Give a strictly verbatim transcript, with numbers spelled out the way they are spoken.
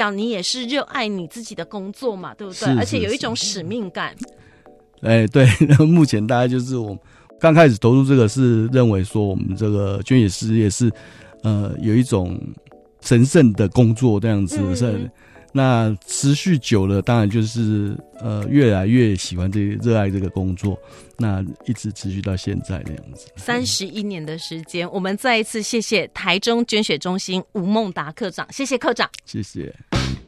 你也是热爱你自己的工作嘛，对不对？ 是是而且有一种使命感。 哎，对，目前大概就是我刚开始投入这个是认为说我们这个捐血事业是呃有一种神圣的工作这样子，嗯、是那持续久了，当然就是呃越来越喜欢这个热爱这个工作，那一直持续到现在这样子。 三十一年的时间，我们再一次谢谢台中捐血中心吴孟达科长，谢谢科长， 谢谢。